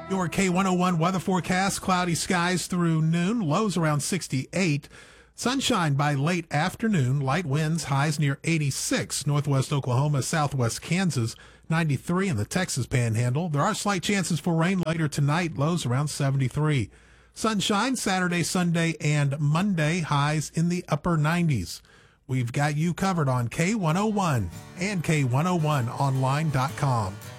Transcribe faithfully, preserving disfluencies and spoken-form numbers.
Your K one oh one weather forecast, cloudy skies through noon, lows around sixty-eight. Sunshine by late afternoon, light winds, highs near eighty-six. Northwest Oklahoma, southwest Kansas, ninety-three in the Texas Panhandle. There are slight chances for rain later tonight, lows around seventy-three. Sunshine Saturday, Sunday, and Monday, highs in the upper nineties. We've got you covered on K one oh one and K one oh one online dot com.